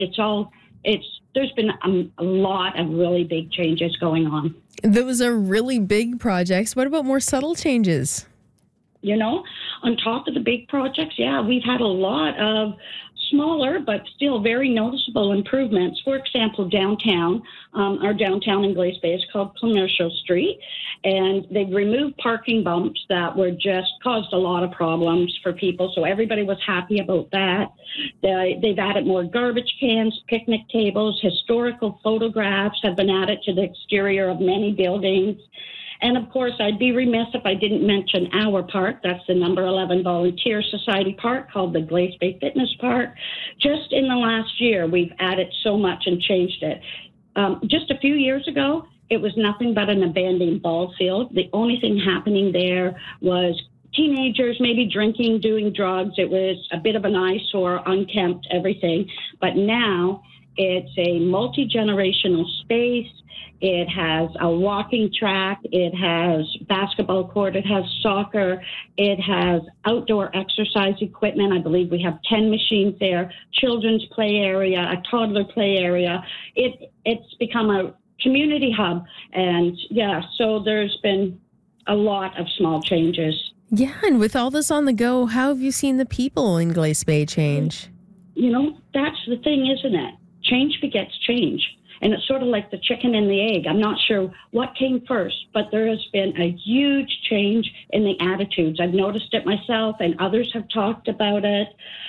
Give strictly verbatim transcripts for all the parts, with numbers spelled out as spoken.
it's all, it's, there's been um, a lot of really big changes going on. Those are really big projects. What about more subtle changes? You know, on top of the big projects, yeah, we've had a lot of smaller but still very noticeable improvements. For example, downtown, um, our downtown in Glace Bay is called Commercial Street, and they've removed parking bumps that were just caused a lot of problems for people, so everybody was happy about that. They, they've added more garbage cans, picnic tables, historical photographs have been added to the exterior of many buildings. And of course, I'd be remiss if I didn't mention our park. That's the number eleven Volunteer Society Park, called the Glace Bay Fitness Park. Just in the last year, we've added so much and changed it. Um, just a few years ago, it was nothing but an abandoned ball field. The only thing happening there was teenagers maybe drinking, doing drugs. It was a bit of an eyesore, unkempt, everything. But now it's a multi-generational space. It has a walking track. It has basketball court. It has soccer. It has outdoor exercise equipment. I believe we have ten machines there, children's play area, a toddler play area. It It's become a community hub. And yeah, so there's been a lot of small changes. Yeah, and with all this on the go, how have you seen the people in Glace Bay change? You know, that's the thing, isn't it? Change begets change. And it's sort of like the chicken and the egg. I'm not sure what came first, but there has been a huge change in the attitudes. I've noticed it myself, and others have talked about it.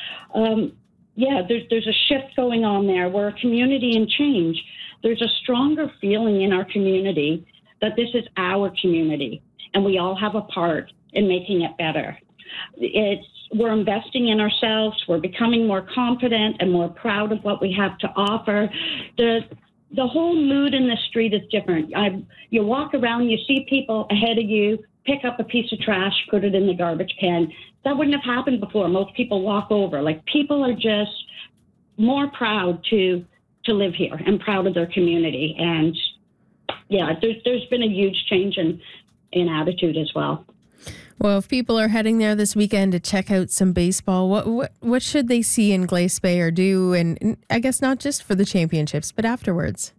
Um, yeah, there's, there's a shift going on there. We're a community in change. There's a stronger feeling in our community that this is our community, and we all have a part in making it better. It's We're investing in ourselves. We're becoming more confident and more proud of what we have to offer. The The whole mood in the street is different. I, you walk around, you see people ahead of you, pick up a piece of trash, put it in the garbage can. That wouldn't have happened before. Most people walk over. Like, people are just more proud to to live here and proud of their community. And yeah, there's there's been a huge change in, in attitude as well. Well, if people are heading there this weekend to check out some baseball, what what, what should they see in Glace Bay or do? And, and I guess not just for the championships, but afterwards.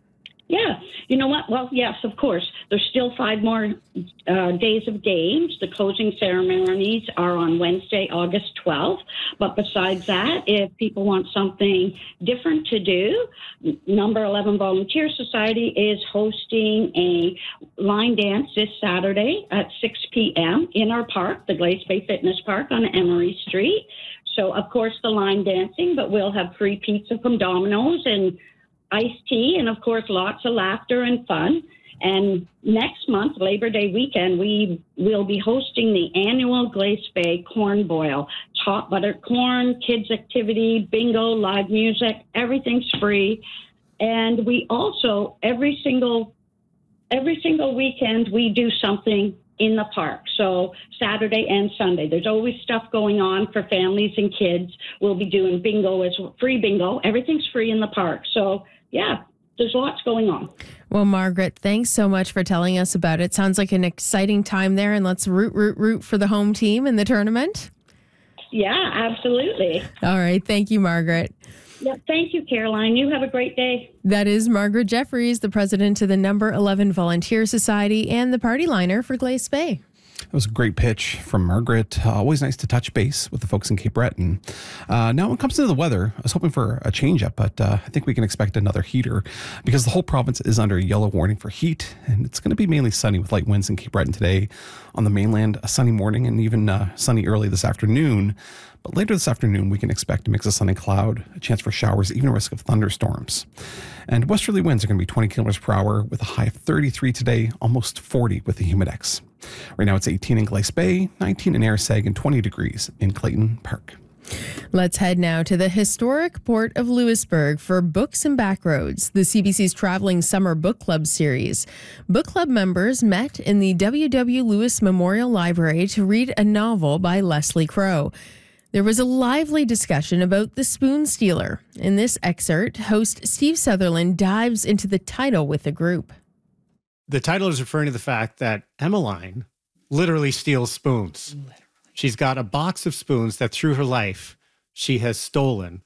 Yeah. You know what? Well, yes, of course. There's still five more uh, days of games. The closing ceremonies are on Wednesday, August twelfth. But besides that, if people want something different to do, Number eleven Volunteer Society is hosting a line dance this Saturday at six p.m. in our park, the Glace Bay Fitness Park on Emery Street. So, of course, the line dancing, but we'll have free pizza from Domino's and iced tea, and of course, lots of laughter and fun. And next month, Labor Day weekend, we will be hosting the annual Glace Bay Corn Boil. Hot buttered corn, kids activity, bingo, live music, everything's free. And we also, every single every single weekend, we do something in the park. So Saturday and Sunday, there's always stuff going on for families and kids. We'll be doing bingo as free bingo. Everything's free in the park. So yeah, there's lots going on. Well, Margaret, thanks so much for telling us about it. Sounds like an exciting time there, and let's root, root, root for the home team in the tournament. Yeah, absolutely. All right. Thank you, Margaret. Yeah, thank you, Caroline. You have a great day. That is Margaret Jeffries, the president of the Number eleven Volunteer Society and the party liner for Glace Bay. That was a great pitch from Margaret. Uh, always nice to touch base with the folks in Cape Breton. Uh, now, when it comes to the weather, I was hoping for a change up, but uh, I think we can expect another heater because the whole province is under a yellow warning for heat, and it's going to be mainly sunny with light winds in Cape Breton today. On the mainland, a sunny morning and even uh, sunny early this afternoon. But later this afternoon, we can expect a mix of sun and cloud, a chance for showers, even a risk of thunderstorms. And westerly winds are going to be twenty kilometers per hour with a high of thirty-three today, almost forty with the humidex. Right now it's eighteen in Glace Bay, nineteen in Airseg, and twenty degrees in Clayton Park. Let's head now to the historic port of Louisbourg for Books and Backroads, the C B C's traveling summer book club series. Book club members met in the W W. Lewis Memorial Library to read a novel by Leslie Crowe. There was a lively discussion about The Spoon Stealer. In this excerpt, host Steve Sutherland dives into the title with the group. The title is referring to the fact that Emmeline literally steals spoons. Literally. She's got a box of spoons that through her life she has stolen.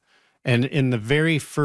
And in the very first